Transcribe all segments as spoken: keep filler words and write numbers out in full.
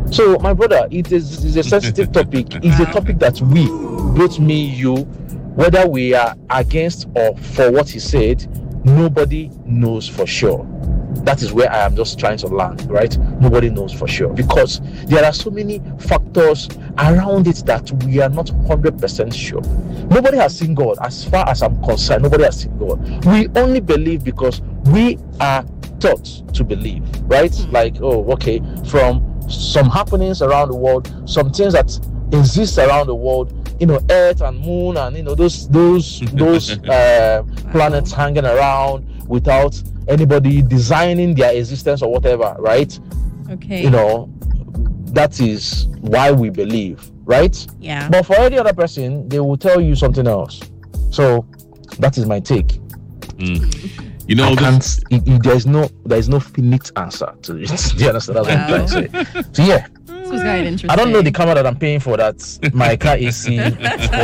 So, my brother, it is, is a sensitive topic. It's a topic that we, both me, you, whether we are against or for what he said, nobody knows for sure. That is where I am just trying to land, right? Nobody knows for sure, because there are so many factors around it that we are not one hundred percent sure. Nobody has seen God. As far as I'm concerned, nobody has seen God. We only believe because we are taught to believe, right? Like, oh, okay, from some happenings around the world, some things that exist around the world, you know, Earth and Moon, and you know those those those uh, planets hanging around without anybody designing their existence or whatever, right? Okay. You know, that is why we believe, right? Yeah. But for any other person, they will tell you something else. So that is my take. Mm. You know, I this... can't, it, it, there's no there's no finite answer to it. Do you understand? That's what I'm trying to say. So yeah. This was quite interesting. I don't know the camera that I'm paying for, that my car A C spoiled,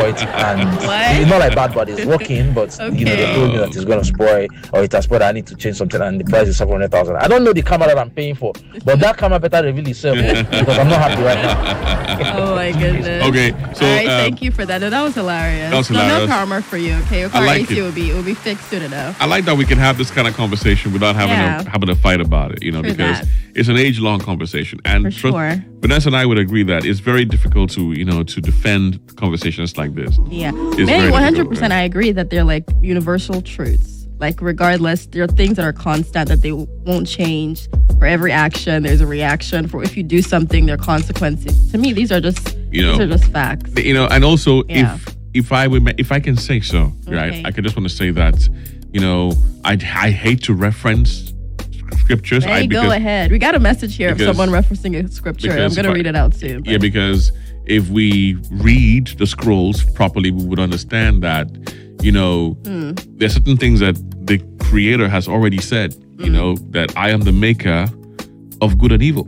and What? it's not like bad, but it's working. But Okay. you know, they told me that it's gonna spoil, or it has spoiled. I need to change something, and the price is seven hundred thousand. I don't know the camera that I'm paying for, but that camera better reveal itself, because I'm not happy right now. Oh my goodness. Okay, so all right, um, thank you for that. No, that was hilarious. That was No, hilarious. no karma for you. Okay, your car I like A C it. will be it will be fixed soon enough. I like that we can have this kind of conversation without having Yeah. a having a fight about it, you know, True because that. it's an age-long conversation. And For trust- sure. Vanessa and I would agree that it's very difficult to, you know, to defend conversations like this. Yeah, very maybe one hundred percent. difficult, I agree that they're like universal truths. Like regardless, there are things that are constant that they won't change. For every action, there's a reaction. For if you do something, there are consequences. To me, these are just You know, these are just facts. You know, and also Yeah. if if I would, ma- if I can say so, right? Okay. I could just want to say that, you know, I I hate to reference scriptures. I Hey, go because- ahead. We got a message here of because- someone referencing a scripture. I'm because going to if I- read it out soon. Yeah, because if we read the scrolls properly, we would understand that, you know, Hmm. there are certain things that the Creator has already said, you Hmm. know, that I am the maker of good and evil.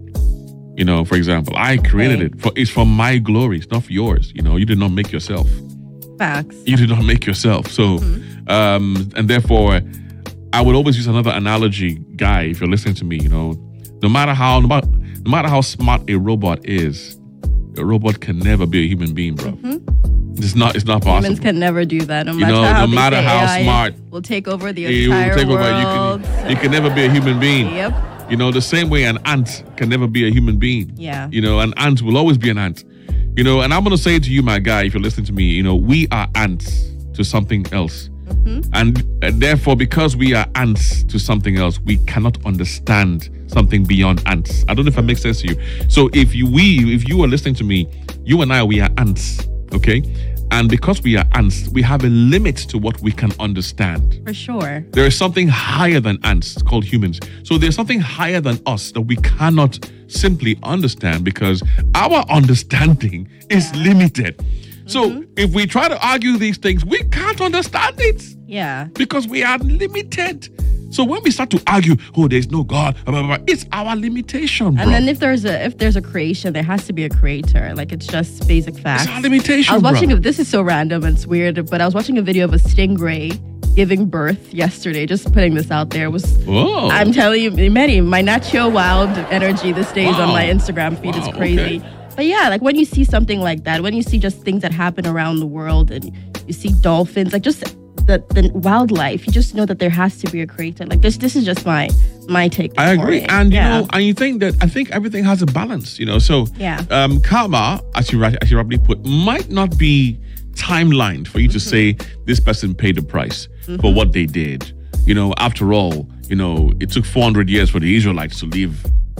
You know, for example, I created Okay. it. For It's for my glory. It's not for yours. You know, you did not make yourself. Facts. You did not make yourself. So, Mm-hmm. um, and therefore, I would always use another analogy, guy, if you're listening to me, you know, no matter how, no matter, no matter how smart a robot is, a robot can never be a human being, bro. It's not, it's not possible. Humans can never do that. No You matter know, how no they matter say how A I smart will take over the you will entire take over. world. You can, you can never be a human being. Yep. You know, the same way an ant can never be a human being. Yeah. You know, an ant will always be an ant. You know, and I'm going to say to you, my guy, if you're listening to me, you know, we are ants to something else. And uh, therefore, because we are ants to something else, we cannot understand something beyond ants. I don't know if that makes sense to you. So if you, we, if you are listening to me, you and I, we are ants, okay? And because we are ants, we have a limit to what we can understand. For sure. There is something higher than ants called humans. So there's something higher than us that we cannot simply understand because our understanding is limited. So if we try to argue these things, we can't understand it Yeah. because we are limited. So when we start to argue, oh, there's no God, blah, blah, blah, it's our limitation, bro. And then if there's a if there's a creation, there has to be a creator. Like it's just basic facts. it's our limitation, I was bro. watching a, this is so random and it's weird, but I was watching a video of a stingray giving birth yesterday. Just putting this out there. It was Whoa. I'm telling you, many my Nacho Wild energy these days Wow. on my Instagram feed Wow, is crazy. okay. But yeah, like when you see something like that, when you see just things that happen around the world and you see dolphins, like just the, the wildlife, you just know that there has to be a creator. Like this this is just my my take. I this agree, morning. and you Yeah. know, and you think that I think everything has a balance, you know. So, Yeah. um, karma, as you right, as you rightly put, might not be timelined for you to say this person paid the price for what they did. You know, after all, you know, it took four hundred years for the Israelites to leave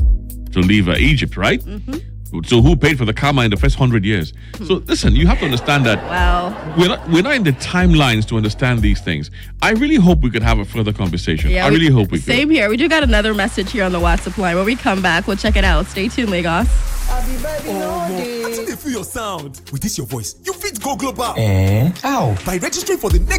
to leave uh, Egypt, right? So who paid for the karma in the first hundred years? So listen, you have to understand that Wow. we're not we're not in the timelines to understand these things. I really hope we could have a further conversation. I we- really hope we could. Same here. We do got another message here on the WhatsApp line. When we come back, we'll check it out. Stay tuned, Lagos. I think they feel your sound. With this your voice, you fit go global. Eh? How? By registering for the next